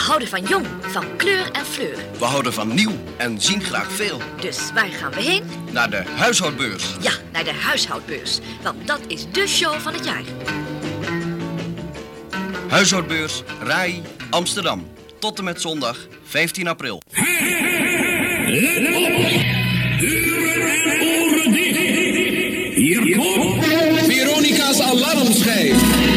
houden van jong, van kleur en fleur. We houden van nieuw en zien graag veel. Dus waar gaan we heen? Naar de huishoudbeurs. Ja, naar de huishoudbeurs. Want dat is de show van het jaar. Huishoudbeurs RAI Amsterdam. Tot en met zondag 15 april.